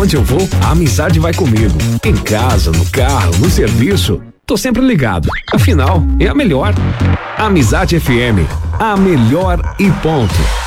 Aonde eu vou, a amizade vai comigo. Em casa, no carro, no serviço, tô sempre ligado. Afinal, é a melhor. Amizade FM, a melhor e ponto.